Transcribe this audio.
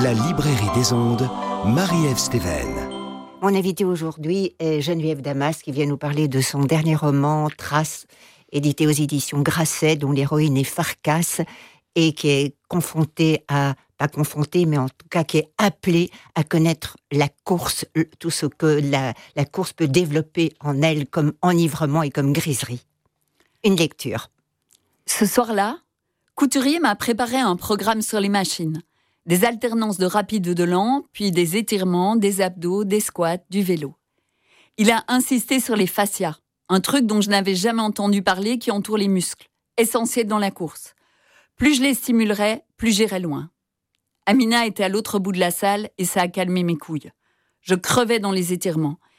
La librairie des ondes, Marie-Ève Stéven. Mon invité aujourd'hui est Geneviève Damas qui vient nous parler de son dernier roman, Traces, édité aux éditions Grasset, dont l'héroïne est Farkas et qui est confrontée à, pas confrontée, mais en tout cas qui est appelée à connaître la course, tout ce que la course peut développer en elle comme enivrement et comme griserie. Une lecture. Ce soir-là, Couturier m'a préparé un programme sur les machines. Des alternances de rapide ou de lent, puis des étirements, des abdos, des squats, du vélo. Il a insisté sur les fascias, un truc dont je n'avais jamais entendu parler qui entoure les muscles, essentiel dans la course. Plus je les stimulerais, plus j'irais loin. Amina était à l'autre bout de la salle et ça a calmé mes couilles. Je crevais dans les étirements.